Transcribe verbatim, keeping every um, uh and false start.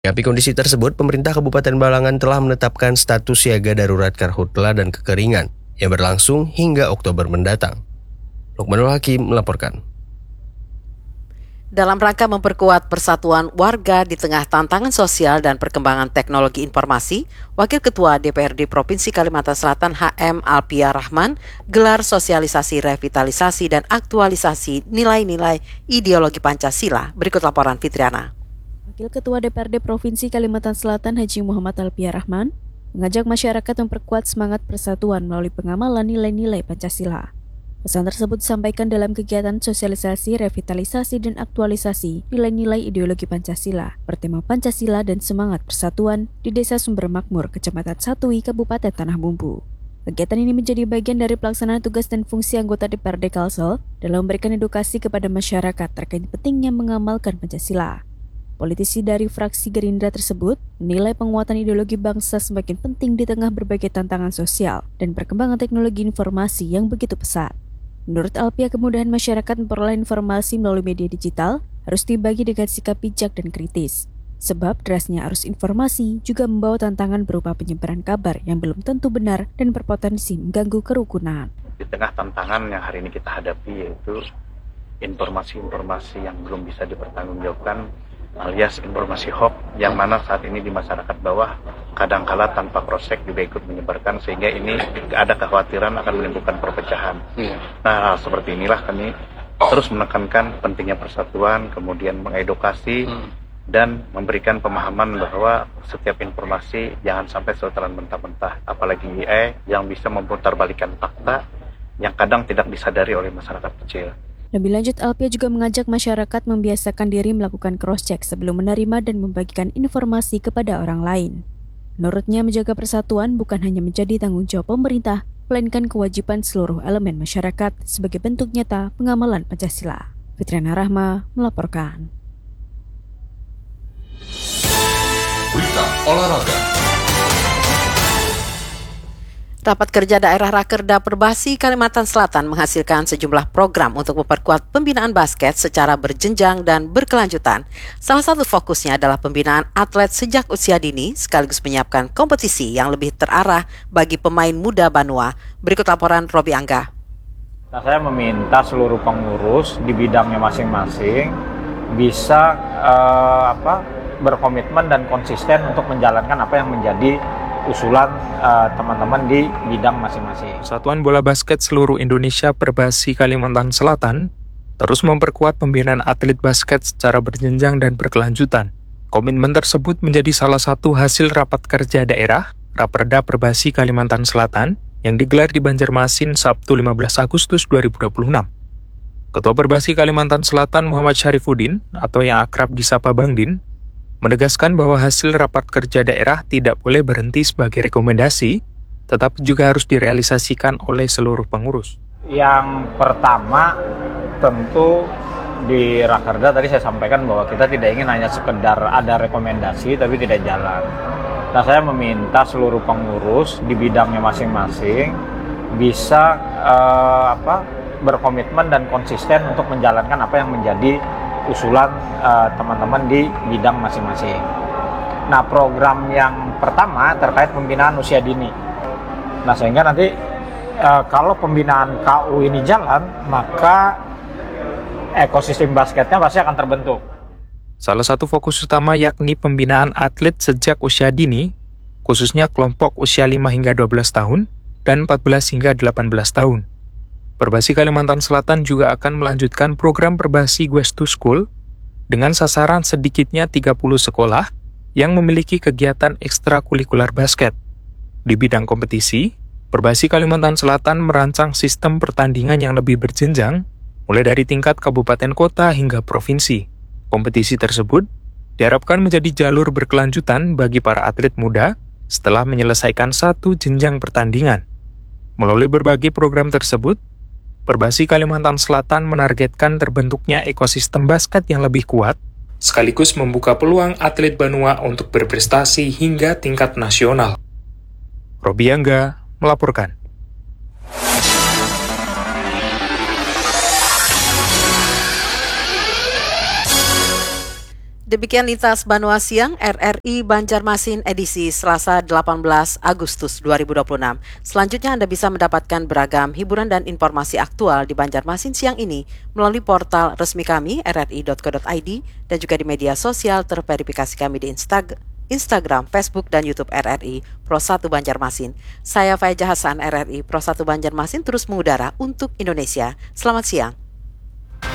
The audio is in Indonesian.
Menanggapi kondisi tersebut, pemerintah Kabupaten Balangan telah menetapkan status siaga darurat karhutla dan kekeringan yang berlangsung hingga Oktober mendatang. Lukmanul Hakim melaporkan. Dalam rangka memperkuat persatuan warga di tengah tantangan sosial dan perkembangan teknologi informasi, Wakil Ketua D P R D Provinsi Kalimantan Selatan H M Alpia Rahman gelar sosialisasi revitalisasi dan aktualisasi nilai-nilai ideologi Pancasila. Berikut laporan Fitriana. Wakil Ketua D P R D Provinsi Kalimantan Selatan Haji Muhammad Alpia Rahman mengajak masyarakat memperkuat semangat persatuan melalui pengamalan nilai-nilai Pancasila. Pesan tersebut disampaikan dalam kegiatan sosialisasi, revitalisasi, dan aktualisasi nilai-nilai ideologi Pancasila bertema Pancasila dan Semangat Persatuan di Desa Sumber Makmur, Kecamatan Satui, Kabupaten Tanah Bumbu. Kegiatan ini menjadi bagian dari pelaksanaan tugas dan fungsi anggota D P R D Kalsel dalam memberikan edukasi kepada masyarakat terkait pentingnya mengamalkan Pancasila. Politisi dari fraksi Gerindra tersebut menilai penguatan ideologi bangsa semakin penting di tengah berbagai tantangan sosial dan perkembangan teknologi informasi yang begitu pesat. Menurut Alpia, kemudahan masyarakat memperoleh informasi melalui media digital harus dibagi dengan sikap bijak dan kritis. Sebab derasnya arus informasi juga membawa tantangan berupa penyebaran kabar yang belum tentu benar dan berpotensi mengganggu kerukunan. Di tengah tantangan yang hari ini kita hadapi, yaitu informasi-informasi yang belum bisa dipertanggungjawabkan alias informasi hoax yang mana saat ini di masyarakat bawah kadangkala tanpa cross-check juga ikut menyebarkan, sehingga ini ada kekhawatiran akan menimbulkan perpecahan. Hmm. Nah, seperti inilah kami terus menekankan pentingnya persatuan, kemudian mengedukasi hmm. dan memberikan pemahaman bahwa setiap informasi jangan sampai setelan mentah-mentah, apalagi A I yang bisa memutarbalikkan fakta yang kadang tidak disadari oleh masyarakat kecil. Lebih lanjut, Alpia juga mengajak masyarakat membiasakan diri melakukan cross-check sebelum menerima dan membagikan informasi kepada orang lain. Menurutnya, menjaga persatuan bukan hanya menjadi tanggung jawab pemerintah, melainkan kewajiban seluruh elemen masyarakat sebagai bentuk nyata pengamalan Pancasila. Fitriana Rahma melaporkan. Berita olahraga. Rapat Kerja Daerah Rakerda Perbasi Kalimantan Selatan menghasilkan sejumlah program untuk memperkuat pembinaan basket secara berjenjang dan berkelanjutan. Salah satu fokusnya adalah pembinaan atlet sejak usia dini sekaligus menyiapkan kompetisi yang lebih terarah bagi pemain muda Banua. Berikut laporan Robi Angga. Nah, saya meminta seluruh pengurus di bidangnya masing-masing bisa uh, apa, berkomitmen dan konsisten untuk menjalankan apa yang menjadi usulan uh, teman-teman di bidang masing-masing. Persatuan Bola Basket Seluruh Indonesia Perbasi Kalimantan Selatan terus memperkuat pembinaan atlet basket secara berjenjang dan berkelanjutan. Komitmen tersebut menjadi salah satu hasil rapat kerja daerah Raperda Perbasi Kalimantan Selatan yang digelar di Banjarmasin Sabtu lima belas Agustus dua ribu dua puluh enam. Ketua Perbasi Kalimantan Selatan Muhammad Syarifuddin atau yang akrab disapa Bang Din menegaskan bahwa hasil rapat kerja daerah tidak boleh berhenti sebagai rekomendasi, tetapi juga harus direalisasikan oleh seluruh pengurus. Yang pertama, tentu di Rakerda tadi saya sampaikan bahwa kita tidak ingin hanya sekedar ada rekomendasi tapi tidak jalan. Nah, saya meminta seluruh pengurus di bidangnya masing-masing bisa eh, apa, berkomitmen dan konsisten untuk menjalankan apa yang menjadi usulan uh, teman-teman di bidang masing-masing. Nah, program yang pertama terkait pembinaan usia dini. Nah, sehingga nanti uh, kalau pembinaan K U ini jalan, maka ekosistem basketnya pasti akan terbentuk. Salah satu fokus utama yakni pembinaan atlet sejak usia dini, khususnya kelompok usia lima hingga dua belas tahun dan empat belas hingga delapan belas tahun. Perbasi Kalimantan Selatan juga akan melanjutkan program Perbasi Quest to School dengan sasaran sedikitnya tiga puluh sekolah yang memiliki kegiatan ekstrakurikuler basket. Di bidang kompetisi, Perbasi Kalimantan Selatan merancang sistem pertandingan yang lebih berjenjang, mulai dari tingkat kabupaten kota hingga provinsi. Kompetisi tersebut diharapkan menjadi jalur berkelanjutan bagi para atlet muda setelah menyelesaikan satu jenjang pertandingan. Melalui berbagai program tersebut, Perbasi Kalimantan Selatan menargetkan terbentuknya ekosistem basket yang lebih kuat, sekaligus membuka peluang atlet Banua untuk berprestasi hingga tingkat nasional. Robi Angga melaporkan. Demikian Lintas Banua Siang R R I Banjarmasin edisi Selasa delapan belas Agustus dua ribu dua puluh enam. Selanjutnya Anda bisa mendapatkan beragam hiburan dan informasi aktual di Banjarmasin siang ini melalui portal resmi kami r r i dot co dot i d dan juga di media sosial terverifikasi kami di Instagram. Instagram, Facebook, dan YouTube R R I Pro satu Banjarmasin. Saya Faiza Hasan R R I Pro satu Banjarmasin terus mengudara untuk Indonesia. Selamat siang.